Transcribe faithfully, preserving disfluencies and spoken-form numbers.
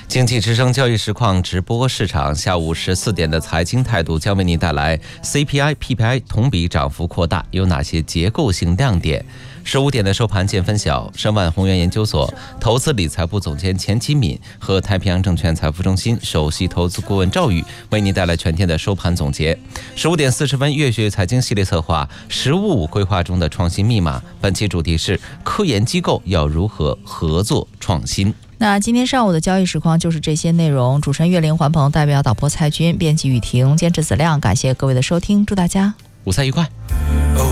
经济之声交易实况直播市场，下午十四点的财经态度将为您带来 C P I、P P I 同比涨幅扩大，有哪些结构性亮点？十五点的收盘见分晓，申万宏源研究所投资理财部总监钱其敏和太平洋证券财富中心首席投资顾问赵宇为您带来全天的收盘总结。十五点四十分，越学财经系列策划“十五五”规划中的创新密码，本期主题是科研机构要如何合作创新。 那今天上午的交易实况就是这些内容。主持人岳林、环鹏代表导播蔡军，编辑雨婷，监制子亮，感谢各位的收听，祝大家午餐愉快。